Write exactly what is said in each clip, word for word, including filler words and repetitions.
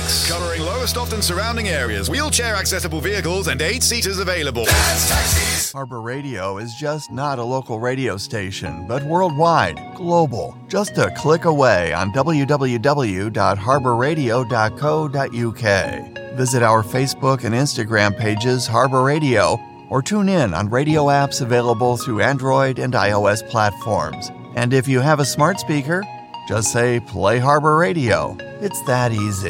Tax. Covering Lowestoft and surrounding areas. Wheelchair accessible vehicles and eight seaters available. Dad's Taxis. Harbour Radio is just not a local radio station, but worldwide, global. Just a click away on w w w dot harbour radio dot co dot u k. Visit our Facebook and Instagram pages, Harbour Radio, or tune in on radio apps available through Android and iOS platforms. And if you have a smart speaker, just say, play Harbour Radio. It's that easy.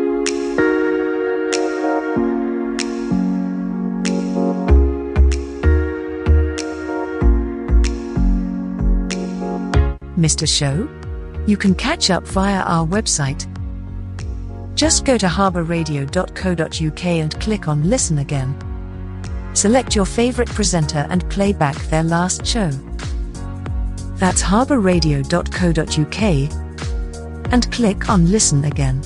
Missed a show? You can catch up via our website. Just go to harbour radio dot co dot u k and click on Listen Again. Select your favorite presenter and play back their last show. That's harbour radio dot co dot u k and click on Listen Again.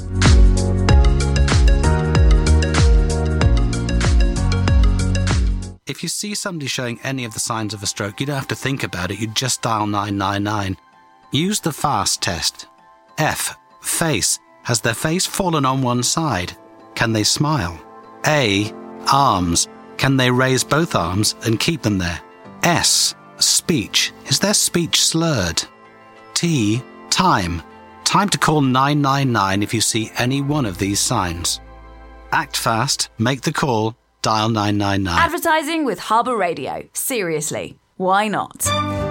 If you see somebody showing any of the signs of a stroke, you don't have to think about it, you just dial nine nine nine. Use the FAST test. F. Face. Has their face fallen on one side? Can they smile? A. Arms. Can they raise both arms and keep them there? S. Speech. Is their speech slurred? T. Time. Time to call nine nine nine if you see any one of these signs. Act fast, make the call, dial nine nine nine. Advertising with Harbour Radio. Seriously, why not?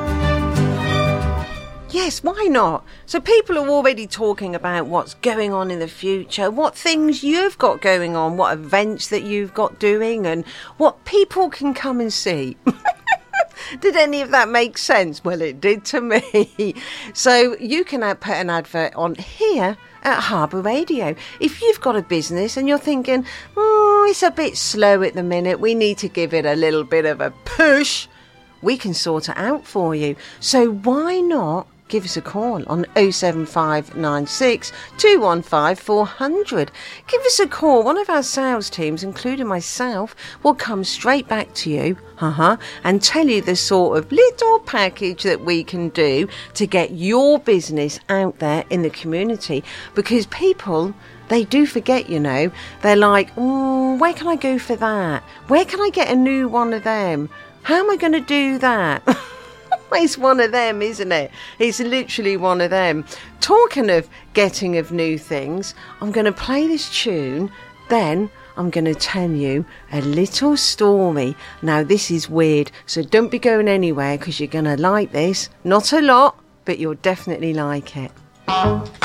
Yes, why not? So people are already talking about what's going on in the future, what things you've got going on, what events that you've got doing, and what people can come and see. Did any of that make sense? Well, it did to me. So you can put an advert on here at Harbour Radio. If you've got a business and you're thinking, oh, it's a bit slow at the minute, we need to give it a little bit of a push, we can sort it out for you. So why not give us a call on oh seven five nine six, two one five, four hundred. Give us a call. One of our sales teams, including myself, will come straight back to you uh-huh, and tell you the sort of little package that we can do to get your business out there in the community. Because people, they do forget, you know. They're like, oh, where can I go for that? Where can I get a new one of them? How am I going to do that? It's one of them, isn't it? It's literally one of them. Talking of getting of new things, I'm going to play this tune, then I'm going to tell you a little story. Now, this is weird, so don't be going anywhere because you're going to like this. Not a lot, but you'll definitely like it.